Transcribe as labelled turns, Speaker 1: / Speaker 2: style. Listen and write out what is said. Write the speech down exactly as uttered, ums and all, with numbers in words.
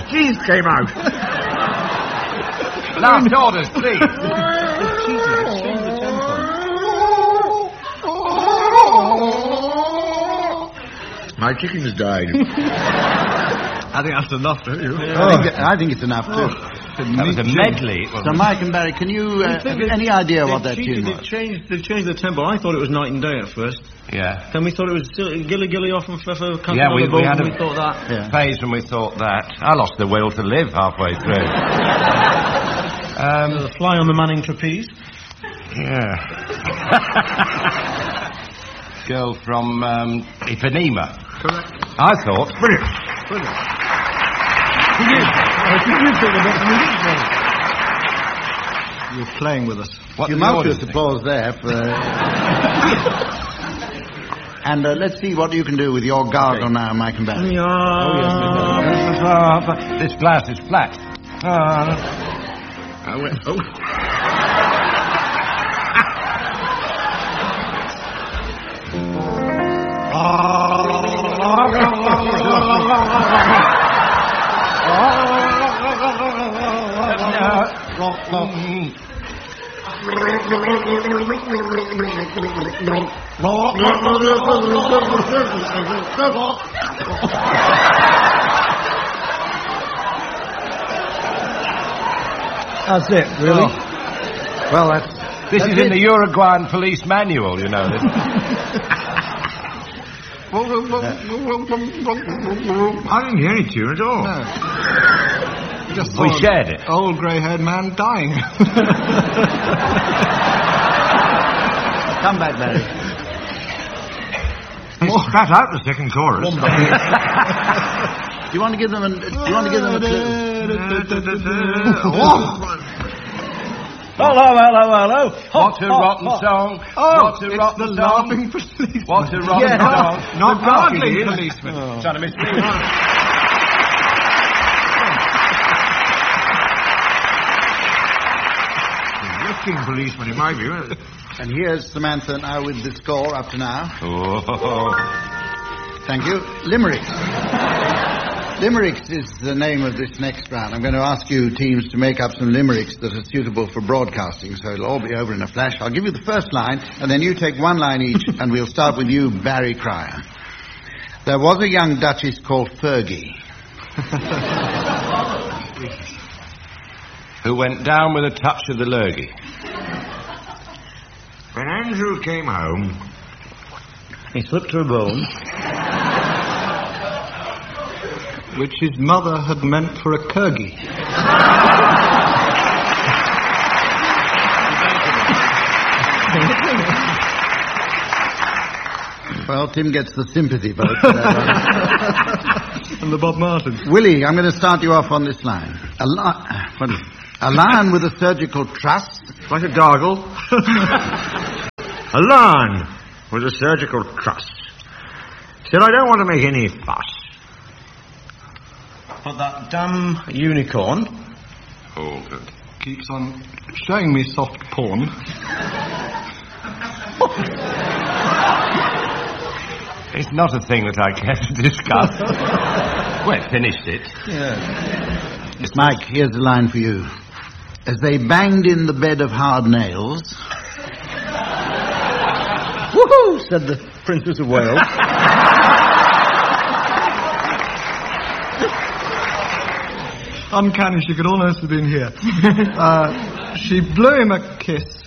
Speaker 1: cheese came out.
Speaker 2: Last orders, please.
Speaker 3: The cheeses exchange the tempo.
Speaker 1: My chicken's died.
Speaker 3: I think that's enough, don't you?
Speaker 4: Yeah. I, think, I think it's enough, too.
Speaker 2: Oh, that was a medley.
Speaker 4: So, Mike and Barry, can you... Uh, have you any idea what that tune was?
Speaker 3: They've changed, they've changed the tempo. I thought it was Night and Day at first.
Speaker 2: Yeah.
Speaker 3: Then we thought it was Gilly Gilly off and Fluffer.
Speaker 2: Yeah, we, we had a
Speaker 3: we thought that.
Speaker 2: Yeah. phase when we thought that. I lost the will to live halfway through.
Speaker 3: um, the Fly on the Manning Trapeze.
Speaker 2: Yeah. Girl from um, Ipanema.
Speaker 3: Correct.
Speaker 2: I thought.
Speaker 1: Brilliant.
Speaker 3: Brilliant. Did you? Uh, did you think about the music? You're playing with us.
Speaker 4: What tumultuous applause there for... And uh, let's see what you can do with your gargle okay. now, Mike and Barry.
Speaker 3: Yeah.
Speaker 2: Oh, yes, this glass is flat. Uh.
Speaker 1: I went... Oh.
Speaker 3: That's it, really?
Speaker 2: Oh. Well, that's... This that's is it. In the Uruguayan police manual, you know.
Speaker 1: I didn't hear any tune at all.
Speaker 3: No. Just
Speaker 2: we shared it.
Speaker 3: Old grey-haired man dying.
Speaker 4: Come back, Barry.
Speaker 1: He spat out the second chorus.
Speaker 4: Do you want to give them a? Do you want to give them a clue?
Speaker 3: Hello, hello, hello.
Speaker 2: What a rotten song.
Speaker 3: Oh,
Speaker 2: what a
Speaker 3: it's
Speaker 2: rotten
Speaker 3: the
Speaker 2: song.
Speaker 3: laughing policeman.
Speaker 2: What a rotten
Speaker 3: yeah.
Speaker 2: song.
Speaker 3: Not gargling policeman.
Speaker 2: Oh. Trying to miss me.
Speaker 1: Looking policeman, in my view.
Speaker 4: And here's Samantha now with the score up to now.
Speaker 2: Oh.
Speaker 4: Thank you. Limericks. Limericks is the name of this next round. I'm going to ask you teams to make up some limericks that are suitable for broadcasting, so it'll all be over in a flash. I'll give you the first line, and then you take one line each, and we'll start with you, Barry Cryer. There was a young duchess called Fergie.
Speaker 2: Who went down with a touch of the lurgy.
Speaker 1: When Andrew came home,
Speaker 3: he slipped her a bone, which his mother had meant for a Kurgie.
Speaker 4: Well, Tim gets the sympathy vote for that one.
Speaker 3: And the Bob Martin.
Speaker 4: Willie, I'm going to start you off on this line. A, li- what is it? A lion with a surgical truss.
Speaker 1: Like a gargle. A lion with a surgical truss. Said, I don't want to make any fuss.
Speaker 3: But that damn unicorn...
Speaker 2: Oh, good.
Speaker 3: Keeps on showing me soft porn.
Speaker 2: It's not a thing that I care to discuss. Well, finished it.
Speaker 3: Yeah.
Speaker 4: Mike, here's the line for you. As they banged in the bed of hard nails...
Speaker 3: Woohoo! Said the Princess of Wales. Uncanny, she could almost have been here. Uh, she blew him a kiss